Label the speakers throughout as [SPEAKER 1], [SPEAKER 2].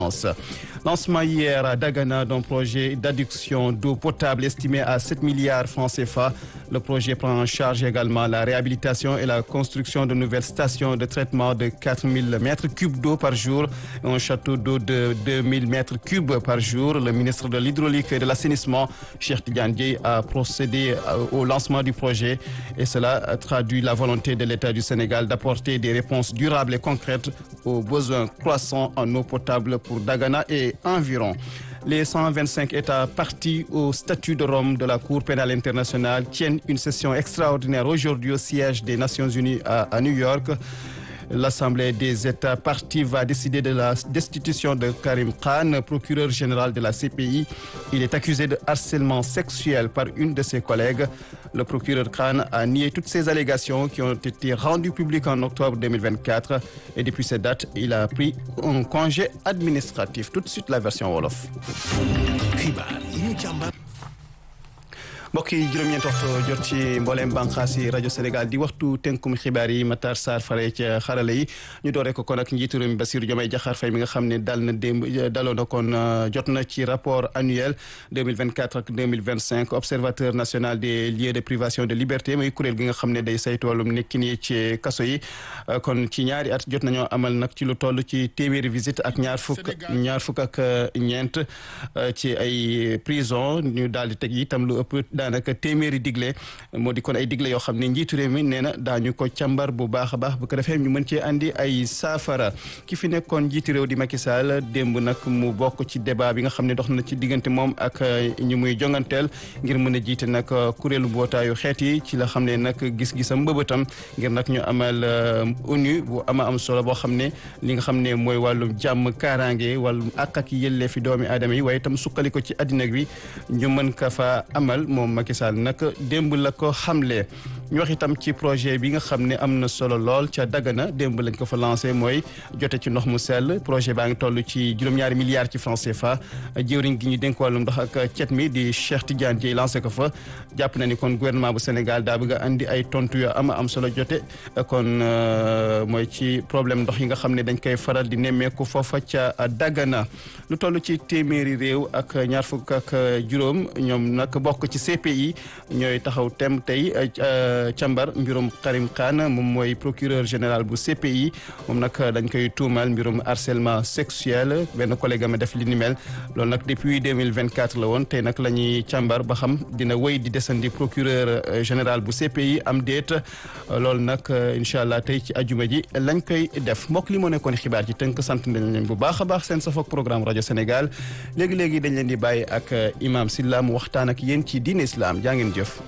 [SPEAKER 1] Lancement hier à Dagana d'un projet d'adduction d'eau potable estimé à 7 milliards francs CFA. Le projet prend en charge également la réhabilitation et la construction de nouvelles stations de traitement de 4000 mètres cubes d'eau par jour et un château d'eau de 2000 mètres cubes par jour. Le ministre de l'Hydraulique et de l'Assainissement, Cheikh Tidiane Dièye, a procédé au lancement du projet et cela traduit la volonté de l'État du Sénégal d'apporter des réponses durables et concrètes aux besoins croissants en eau potable pour Dagana et environ. Les 125 États partis au statut de Rome de la Cour pénale internationale tiennent une session extraordinaire aujourd'hui au siège des Nations Unies à New York. L'Assemblée des États partis va décider de la destitution de Karim Khan, procureur général de la CPI. Il est accusé de harcèlement sexuel par une de ses collègues. Le procureur Khan a nié toutes ces allégations qui ont été rendues publiques en octobre 2024. Et depuis cette date, il a pris un congé administratif. Tout de suite, la version Wolof. mbokk yi juróom-ñeent waxtu jot ci mbooleem bànqaas yi rajo Sénégal di waxtu tënkum xibaar yi Matar Sarr fare ca xarala yi ñu dooree ko kon ak njiitu réew mi Bassirou Diomaye Diakhar Faye mi nga xam ne daloo na kon jot na ci rapport annuel 2024 ak 2025 observateur national des lieux de privation de liberté muy kuréel gi nga xam ne day saytu wàllum nekkin yi ci kaso yi kon ci ñaari at jot nañoo amal nag ci lu toll ci téeméeri visite ak ñaar fukk ak ñeent ci ay prison ñu daal di teg itam lu ëpp daanaka téeméeri digle moo di kon ay digle yoo xam ne njiitu réew mi nee na daañu ko càmbar bu baax a baax bu ko defee ñu mën cee andi ay saafara ki fi nekkoon njiitu réew di Macky Sall démb nag mu bokk ci débat bi nga xam ne dox na ci diggante moom ak ñu muy jonganteel ngir mën a jiite nag kuréelu mbootaayu xeet yi ci la xam ne nag gis-gisam mbëbëtam ngir nag ñu amal ONU bu am solo boo xam ne li nga xam ne mooy wàllum jàmm kaaraange wàllum ak yelleefi doomi aadama yi waaye itam sukkali ko ci addina bi ñu mën ka fa amal moom Macky Sall nag démb la ko xamle ñu wax itam ci projet bi nga xam ne am na solo lool ca Dagana démb lañ ko fa lancé mooy jote ci ndox mu sell projet baa ngi toll ci juróom-ñaari milliards ci francs CFA jëwriñ gi ñu dénk wàllum ndox ak cet mi di Cheikh Tidiane Dièye lancé ko fa jàpp na ni kon gouvernement bu Sénégal daa bëgg a andi ay tontu yoo am solo jote kon mooy ci problème ndox yi nga xam ne dañ koy faral di nemmeeku foofa ca Dagana lu toll ci téeméeri réew ak ñaar fukk ak juróom ñoom nag bokk ci CPI ñooy taxaw tem tey càmbar mbirum Karim Khan moom mooy procureur général bu CPI moom nag dañ koy tuumal mbirum harcèlement sexuel benn collègue am def li ni mel loolu nag depuis 2024 la woon tey nag la ñuy càmbar ba xam dina wéy di desandi procureur général bu CPI am déet loolu nag incha allah tey ci ajuma ji lañ koy def mbokk li moo nekkoon xibaar ci tënk sant nañ leen bu baax a baax seen safoog programme rajo Sénégal léegi-léegi dañ leen di bàyyi ak imam Silla mu waxtaan ak yéen ci diine islam jaa ngeen jëf.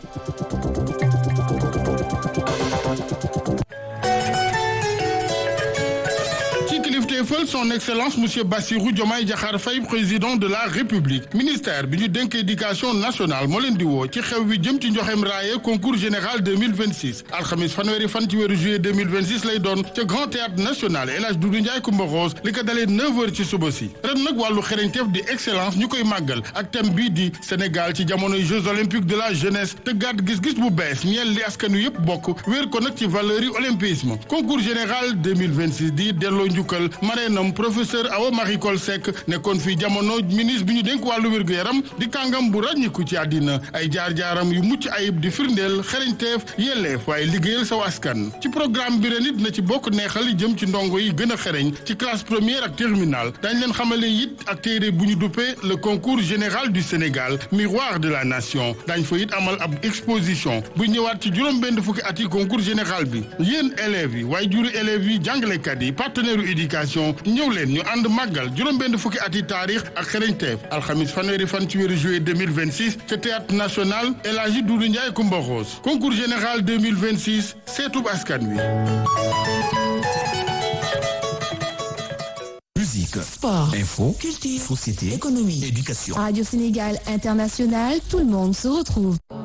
[SPEAKER 2] Son Excellence Monsieur Bassirou Diomaye Diakhar Faye président de la République ministère bi ñu dénk éducation nationale moo leen di woo ci xew wi jëm ci njoxem raaye concours général 2026 alxamis fanweeri fan ci weeru juillet 2026 lay doon ca Grand Théâtre National El Hadj Doudou Ndiaye Coumba Rose li ko dalee 9h ci suba si ren nag wàllu xereñteef di excellence ñu koy màggal ak thème bii di Sénégal ci jamonoy Jeux olympiques de la jeunesse tëggaat gis-gis bu bees ñeel li askan wi yëpp bokk wéer ko nag ci valeur yi olympisme concours général 2026 di delloo njukkal mareenam professeur Awa Marie Coll Seck nekkoon fii jamono ministre bi ñu dénk wàllu wér-gu-yaram di kàngam bu ràññiku ci àddina ay jaar-jaaram yu mucc ayib di firndeel xereñteef yelleef waaye liggéeyal sa askan ci programme bi ren it na ci bokk neexal yi jëm ci ndongo yi gën a xereñ ci classe première ak terminale dañ leen xamale it ak téere bu ñu duppee le concours général du Sénégal miroir de la nation dañ fa it amal ab exposition bu ñëwaat ci juróom-benn fukki at yi concours général bi yéen élèves yi waaye juri élèves yi jàngalekat yi partenaire u éducation ñëw leen ñu ànd màggal juróom-benn fukki ati taarix ak xereñteef alxamis fanweeri fan ci weeru juillet 2026 ca théâtre national El Hadji Doudou Ndiaye Coumba Rose concours général 2026 seetub askan wi.
[SPEAKER 3] Musique,
[SPEAKER 4] sport,
[SPEAKER 3] info,
[SPEAKER 4] culture,
[SPEAKER 3] société,
[SPEAKER 4] économie,
[SPEAKER 3] éducation.
[SPEAKER 4] Radio Sénégal International, tout le monde se retrouve.